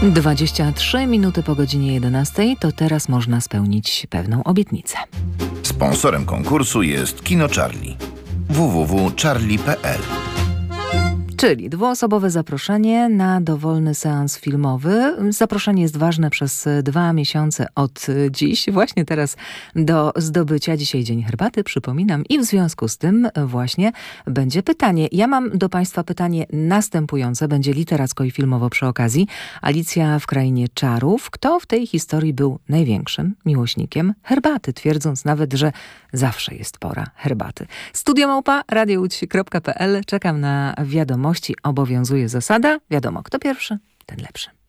23 minuty po godzinie 11 to teraz można spełnić pewną obietnicę. Sponsorem konkursu jest Kino Charlie. www.charlie.pl. Czyli dwuosobowe zaproszenie na dowolny seans filmowy. Zaproszenie jest ważne przez 2 miesiące od dziś, właśnie teraz do zdobycia. Dzisiaj Dzień Herbaty, przypominam. I w związku z tym właśnie będzie pytanie. Ja mam do Państwa pytanie następujące. Będzie literacko i filmowo przy okazji. Alicja w Krainie Czarów. Kto w tej historii był największym miłośnikiem herbaty? Twierdząc nawet, że zawsze jest pora herbaty. studio@radiołódź.pl. Czekam na wiadomości. Obowiązuje zasada. Wiadomo, kto pierwszy, ten lepszy.